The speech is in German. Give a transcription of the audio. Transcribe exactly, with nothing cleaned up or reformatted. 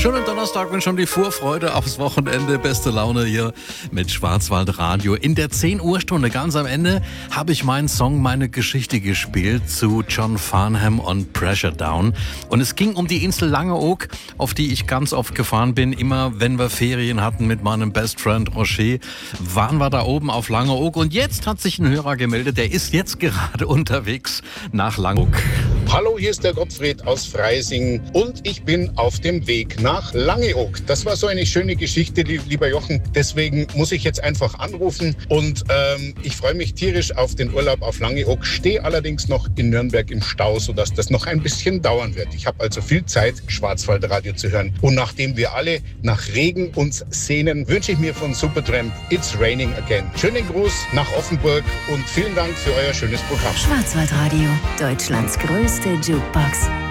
Schönen Donnerstag und schon die Vorfreude aufs Wochenende. Beste Laune hier mit Schwarzwaldradio. In der zehn Uhr Stunde, ganz am Ende, habe ich meinen Song Meine Geschichte gespielt zu John Farnham und Pressure Down. Und es ging um die Insel Langeoog, auf die ich ganz oft gefahren bin. Immer wenn wir Ferien hatten mit meinem Best Friend Rocher, waren wir da oben auf Langeoog. Und jetzt hat sich ein Hörer gemeldet, der ist jetzt gerade unterwegs nach Langeoog. Hallo, hier ist der Gottfried aus Freising und ich bin auf dem Weg nach Langeoog. Das war so eine schöne Geschichte, lieber Jochen. Deswegen muss ich jetzt einfach anrufen und ähm, ich freue mich tierisch auf den Urlaub auf Langeoog. Stehe allerdings noch in Nürnberg im Stau, sodass das noch ein bisschen dauern wird. Ich habe also viel Zeit, Schwarzwaldradio zu hören. Und nachdem wir alle nach Regen uns sehnen, wünsche ich mir von Supertramp It's Raining Again. Schönen Gruß nach Offenburg und vielen Dank für euer schönes Programm. Schwarzwaldradio, Deutschlands größte Jukebox.